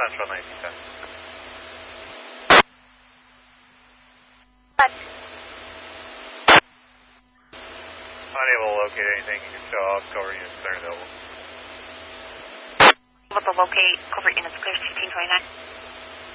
Central 1910. What? Unable to locate anything. You can show off cover units that are available. Able to locate covert units, clear 1629.